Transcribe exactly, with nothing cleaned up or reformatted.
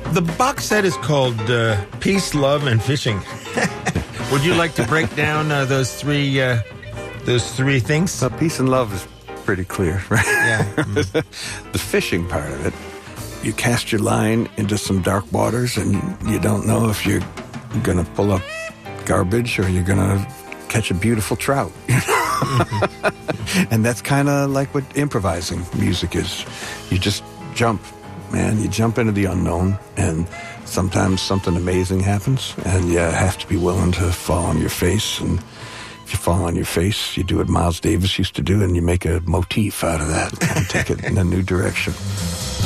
The box set is called uh, Peace, Love, and Fishing. Would you like to break down uh, those three uh, those three things? Well, peace and love is pretty clear, right? Yeah. Mm. The fishing part of it, you cast your line into some dark waters and you don't know if you're going to pull up garbage or you're going to catch a beautiful trout. Mm-hmm. And that's kind of like what improvising music is. You just jump, man. You jump into the unknown, and sometimes something amazing happens, and you have to be willing to fall on your face. And if you fall on your face, you do what Miles Davis used to do, and you make a motif out of that and take it in a new direction.